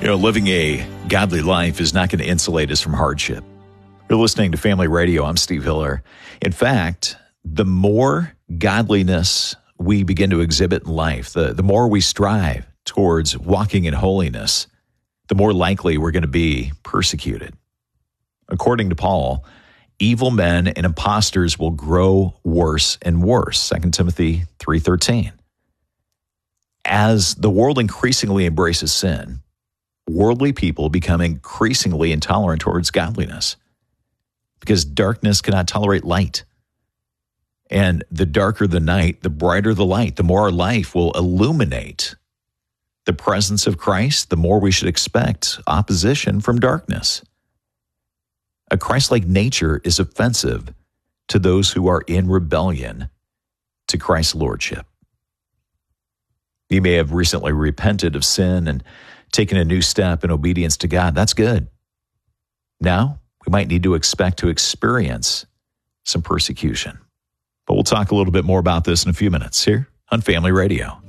Living a godly life is not going to insulate us from hardship. You're listening to Family Radio. I'm Steve Hiller. In fact, the more godliness we begin to exhibit in life, the more we strive towards walking in holiness, the more likely we're going to be persecuted. According to Paul, evil men and impostors will grow worse and worse, 2 Timothy 3:13. As the world increasingly embraces sin, worldly people become increasingly intolerant towards godliness because darkness cannot tolerate light. And the darker the night, the brighter the light. The more our life will illuminate the presence of Christ, the more we should expect opposition from darkness. A Christ-like nature is offensive to those who are in rebellion to Christ's lordship. You may have recently repented of sin and taken a new step in obedience to God. That's good. Now, we might need to expect to experience some persecution. But we'll talk a little bit more about this in a few minutes here on Family Radio.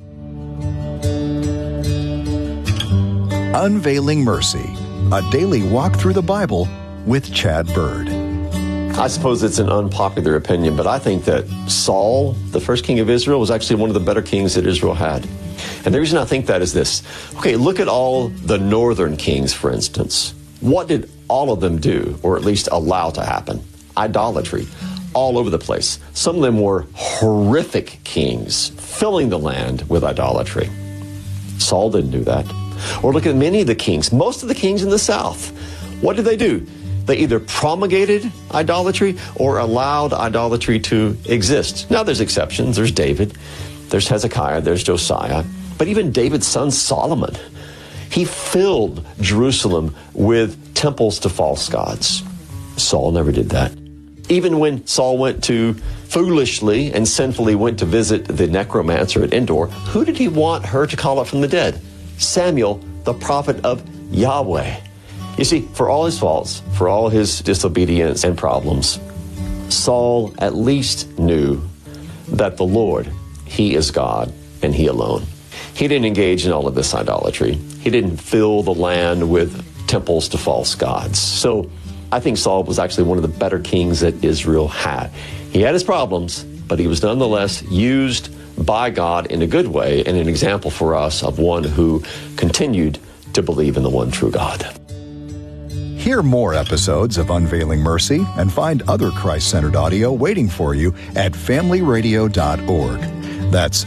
Unveiling Mercy, a daily walk through the Bible with Chad Bird. I suppose it's an unpopular opinion, but I think that Saul, the first king of Israel, was actually one of the better kings that Israel had. And the reason I think that is this. Okay, look at all the northern kings, for instance. What did all of them do, or at least allow to happen? Idolatry, all over the place. Some of them were horrific kings, filling the land with idolatry. Saul didn't do that. Or look at many of the kings, most of the kings in the south. What did they do? They either promulgated idolatry or allowed idolatry to exist. Now, there's exceptions. There's David, there's Hezekiah, there's Josiah. But even David's son Solomon, he filled Jerusalem with temples to false gods. Saul never did that. Even when Saul went to foolishly and sinfully went to visit the necromancer at Endor, who did he want her to call up from the dead? Samuel, the prophet of Yahweh. You see, for all his faults, for all his disobedience and problems, Saul at least knew that the Lord, he is God and he alone. He didn't engage in all of this idolatry. He didn't fill the land with temples to false gods. So I think Saul was actually one of the better kings that Israel had. He had his problems, but he was nonetheless used by God in a good way and an example for us of one who continued to believe in the one true God. Hear more episodes of Unveiling Mercy and find other Christ-centered audio waiting for you at familyradio.org. That's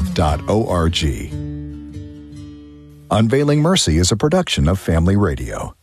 familyradio.org. Unveiling Mercy is a production of Family Radio.